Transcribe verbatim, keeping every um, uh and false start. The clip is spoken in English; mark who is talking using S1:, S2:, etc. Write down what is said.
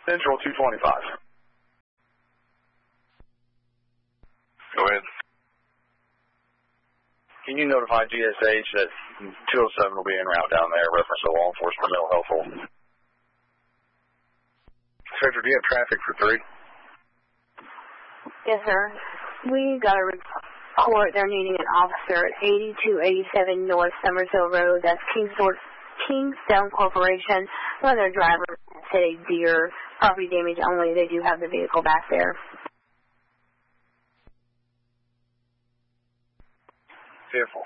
S1: Central two twenty-five.
S2: Go ahead.
S1: Can you notify G S H that two oh seven will be en route down there, reference to law enforcement mental health hold?
S2: Cedric, do you have traffic for three?
S3: Yes, sir. We got a report they're needing an officer at eighty-two eighty-seven North Summersville Road. That's Kingstone, Kingstone Corporation. One of their drivers hit a deer. Property damage only. They do have the vehicle back there.
S2: Fearful.